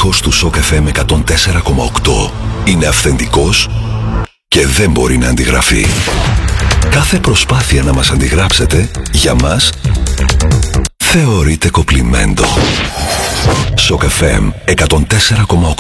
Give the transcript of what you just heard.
ήχος του Shock FM 104,8 είναι αυθεντικός και δεν μπορεί να αντιγραφεί. Κάθε προσπάθεια να μας αντιγράψετε, για μας, θεωρείται κοπλιμέντο. Shock FM 104,8.